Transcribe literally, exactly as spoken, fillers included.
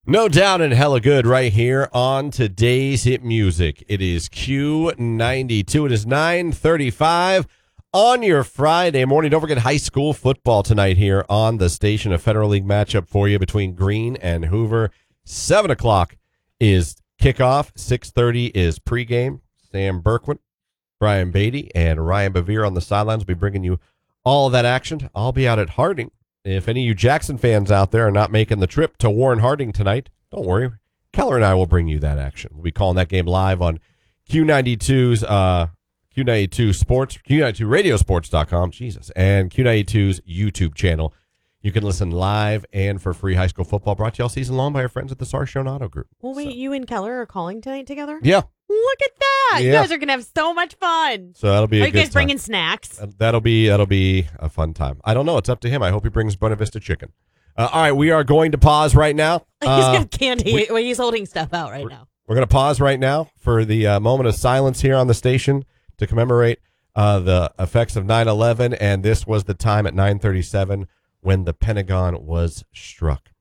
No doubt and hella good right here on today's hit music. It is Q ninety-two. It is nine thirty-five on your Friday morning. Don't forget high school football tonight here on the station. A Federal League matchup for you between Greene and Hoover. seven o'clock is kickoff. six thirty is pregame. Sam Berkwin, Brian Beatty, and Ryan Bevere on the sidelines will be bringing you all of that action. I'll be out at Harding. If any of you Jackson fans out there are not making the trip to Warren Harding tonight, don't worry. Keller and I will bring you that action. We'll be calling that game live on Q ninety-two's uh, Q ninety-two Sports, Q ninety-two radio sports dot com, Jesus, and Q ninety-two's YouTube channel. You can listen live and for free. High school football brought to you all season long by our friends at the Sarshone Auto Group. Well, wait, so. You and Keller are calling tonight together? Yeah. Look at that! Yeah. You guys are gonna have so much fun. So that'll be. Are a you good guys time. bringing snacks? That'll be that'll be a fun time. I don't know. It's up to him. I hope he brings Buena Vista chicken. Uh, all right, we are going to pause right now. He's Uh, got candy. We, well, he's holding stuff out right we're, now. We're going to pause right now for the uh, moment of silence here on the station to commemorate uh, the effects of nine eleven. And this was the time at nine thirty-seven when the Pentagon was struck.